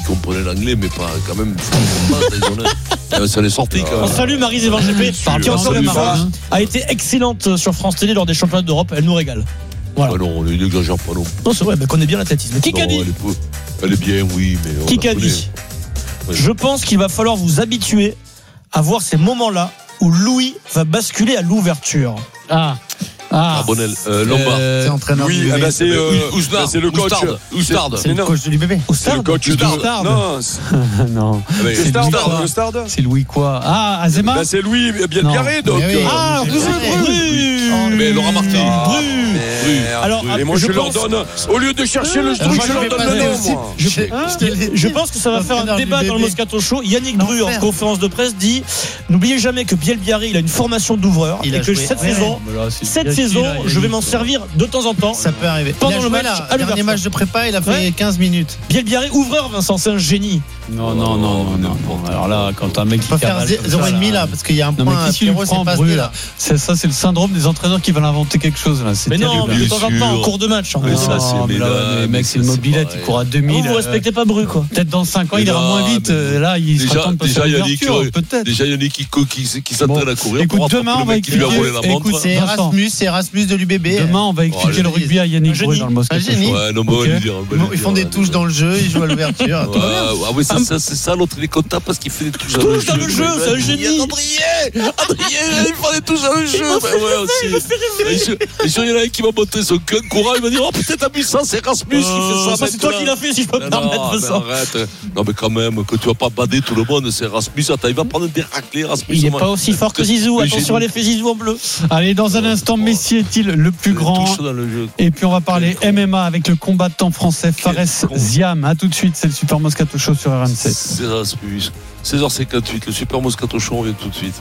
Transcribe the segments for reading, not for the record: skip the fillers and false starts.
qui comprenait l'anglais, mais pas quand même. Ça l'est sorti quand même. On salue Maryse Evan GP, qui encore une fois a été excellente sur France Télé lors des championnats d'Europe. Elle nous régale. Voilà. Ah non, on n'exagère pas non. Non, c'est vrai, mais connaît bien l'athlétisme. Kikadi. Elle est bien, oui, mais. Kikadi. Je pense qu'il va falloir vous habituer à voir ces moments-là où Louis va basculer à l'ouverture. Carbonel, Lombard. C'est entraîneur. Oui, c'est le coach. Oustard. C'est le coach de l'UBB. C'est le coach de. Non, non. Le Stard. C'est Louis quoi? Azema. C'est Louis Bielbiarré, donc. Mais Laurent Marty. Alors, et moi je leur donne, au lieu de chercher le truc, je leur donne le nom. Je pense que ça va faire un débat dans le Moscato Show. Yannick Bru, en conférence de presse, dit n'oubliez jamais que Bielbiaré, il a une formation d'ouvreur et que cette saison, je vais m'en servir de temps en temps. Ça peut arriver. Pendant le match, le dernier match de prépa, il a fait 15 minutes. Bielbiaré, ouvreur, Vincent, c'est un génie. Non. Alors là, quand un mec qui faire 0,5 là, parce qu'il y a un point à Pierrot, c'est pas Bru, là. C'est le syndrome des entraîneurs qui veulent inventer quelque chose là. Mais non, de temps en temps, en cours de match. Le mec, c'est une mobilette, il court à 2000. Vous respectez pas Bru, quoi. Peut-être dans 5 ans, il ira moins vite. Là, il sera temps de passer à l'ouverture, peut-être. Déjà, il y en a qui s'entraîne à courir. Écoute, demain, on va expliquer. Écoute, c'est Erasmus de l'UBB. Demain, on va expliquer le rugby à Yannick Bru dans le Moscato Show. Ils font des touches dans le jeu, ils jouent à l'ouverture. Ah oui, c'est ça, l'autre il est content parce qu'il fait des touches dans le jeu. Touche dans le jeu, c'est un génie. Adrien, il fait des touches dans le jeu. Et il y en a un qui m'a montré son courant, il m'a dit oh peut-être à Buisson, c'est Erasmus qui fait ça. C'est toi qui l'as fait, si je peux me permettre ça. Arrête. Non mais quand même, que tu vas pas bader tout le monde, c'est Erasmus. Attends, il va prendre des raclés, Erasmus. Il n'est pas aussi fort que Zizou. Attention à l'effet Zizou en bleu. Allez, dans un instant, Messi est-il le plus grand? Et puis on va parler MMA avec le combattant français Fares Ziam. A tout de suite, c'est le Super Moscato Show sur RMC. C'est Erasmus. 16h58, le Super Moscato Show, on vient tout de suite.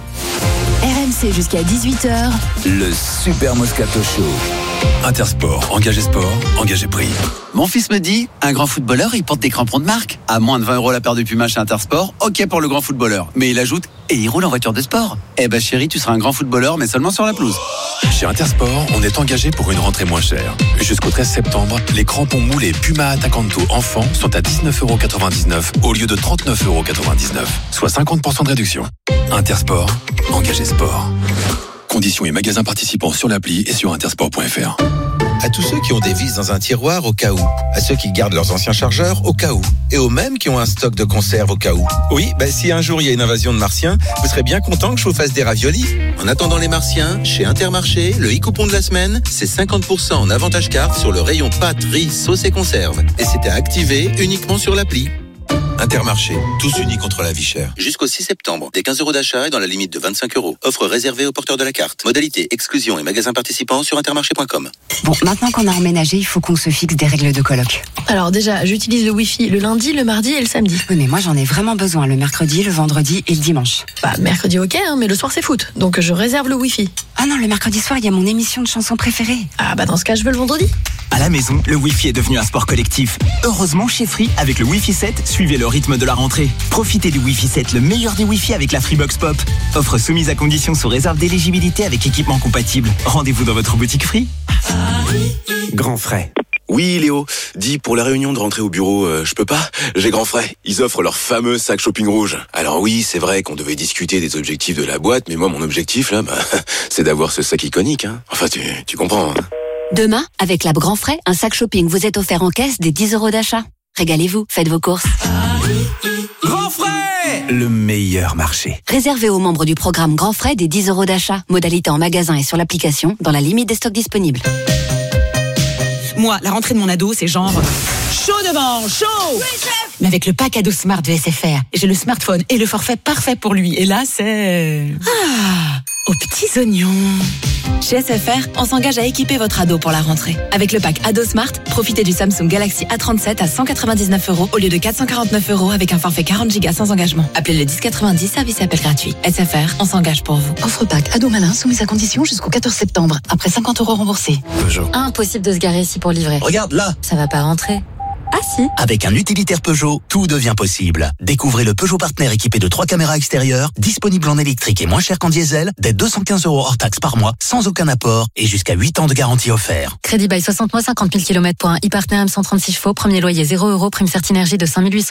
RMC jusqu'à 18h. Le Super Moscato Show. Intersport, engagé sport, engagé prix. Mon fils me dit, un grand footballeur, il porte des crampons de marque. À moins de 20 € la paire de Puma chez Intersport, ok pour le grand footballeur. Mais il ajoute, et il roule en voiture de sport. Eh ben chérie, tu seras un grand footballeur, mais seulement sur la pelouse. Chez Intersport, on est engagé pour une rentrée moins chère. Jusqu'au 13 septembre, les crampons moulés Puma Attacanto enfants sont à 19,99 € au lieu de 39,99 €, soit 50% de réduction. Intersport, engagé sport. Conditions et magasins participants sur l'appli et sur intersport.fr. À tous ceux qui ont des vis dans un tiroir au cas où, à ceux qui gardent leurs anciens chargeurs au cas où, et aux mêmes qui ont un stock de conserve au cas où. Oui, si un jour il y a une invasion de martiens, vous serez bien content que je vous fasse des raviolis. En attendant les martiens, chez Intermarché, le e-coupon de la semaine, c'est 50% en avantage carte sur le rayon pâtes, riz, sauce et conserve. Et c'est à activer uniquement sur l'appli. Intermarché, tous unis contre la vie chère. Jusqu'au 6 septembre, dès 15 € d'achat et dans la limite de 25 €. Offre réservée aux porteurs de la carte. Modalité, exclusion et magasins participants sur intermarché.com. Bon, maintenant qu'on a emménagé, il faut qu'on se fixe des règles de coloc. Alors déjà, j'utilise le Wi-Fi le lundi, le mardi et le samedi. Oui, mais moi j'en ai vraiment besoin le mercredi, le vendredi et le dimanche. Mercredi ok, mais le soir c'est foot. Donc je réserve le Wi-Fi. Ah non, le mercredi soir, il y a mon émission de chansons préférée. Dans ce cas, je veux le vendredi. À la maison, le Wi-Fi est devenu un sport collectif. Heureusement, chez Free, avec le Wi-Fi 7, suivez le rythme de la rentrée. Profitez du Wi-Fi 7, le meilleur des Wi-Fi avec la Freebox Pop. Offre soumise à condition sous réserve d'éligibilité avec équipement compatible. Rendez-vous dans votre boutique Free. Grand frais. Oui Léo, dis pour la réunion de rentrée au bureau, je peux pas, j'ai grand frais. Ils offrent leur fameux sac shopping rouge. Alors oui, c'est vrai qu'on devait discuter des objectifs de la boîte, mais moi mon objectif là, c'est d'avoir ce sac iconique. Enfin tu comprends. Demain, avec la Grand Frais, un sac shopping vous est offert en caisse des 10 € d'achat. Régalez-vous, faites vos courses. Grand frais, le meilleur marché. Réservé aux membres du programme Grand Frais des 10 € d'achat. Modalité en magasin et sur l'application, dans la limite des stocks disponibles. Moi, la rentrée de mon ado, c'est genre chaud devant, chaud. Oui, chef. Mais avec le pack ado Smart de SFR, j'ai le smartphone et le forfait parfait pour lui. Et là, c'est aux petits oignons. Chez SFR, on s'engage à équiper votre ado pour la rentrée. Avec le pack Ado Smart, profitez du Samsung Galaxy A37 à 199 € au lieu de 449 € avec un forfait 40 Go sans engagement. Appelez le 1090, service et appel gratuit. SFR, on s'engage pour vous. Offre pack Ado Malin soumise à condition jusqu'au 14 septembre. Après 50 € remboursés. Peugeot. Impossible de se garer ici pour livrer. Regarde là. Ça va pas rentrer. Ah si. Avec un utilitaire Peugeot, tout devient possible. Découvrez le Peugeot Partner équipé de 3 caméras extérieures, disponible en électrique et moins cher qu'en diesel, dès 215 € hors taxe par mois, sans aucun apport et jusqu'à 8 ans de garantie offert. Crédit by 60 mois, 50 000 km pour un e-Partner M136 chevaux, premier loyer 0 €, prime Certinergie de 5 800